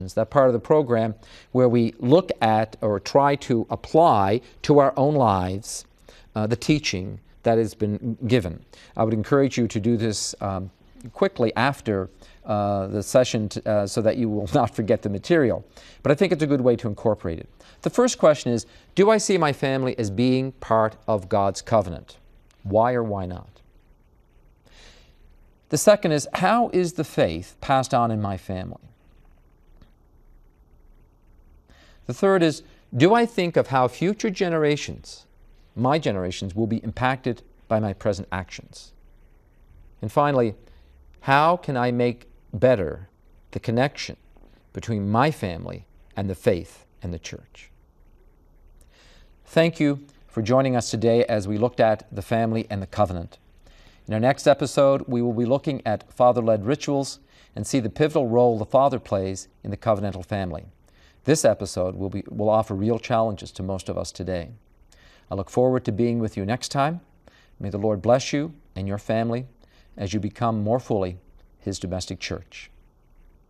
that part of the program where we look at or try to apply to our own lives the teaching that has been given. I would encourage you to do this quickly after the session so that you will not forget the material. But I think it's a good way to incorporate it. The first question is, do I see my family as being part of God's covenant? Why or why not? The second is, how is the faith passed on in my family? The third is, do I think of how future generations, my generations, will be impacted by my present actions? And finally, how can I make better the connection between my family and the faith and the church? Thank you for joining us today as we looked at the family and the covenant. In our next episode, we will be looking at father-led rituals and see the pivotal role the father plays in the covenantal family. This episode will offer real challenges to most of us today. I look forward to being with you next time. May the Lord bless you and your family as you become more fully His domestic church.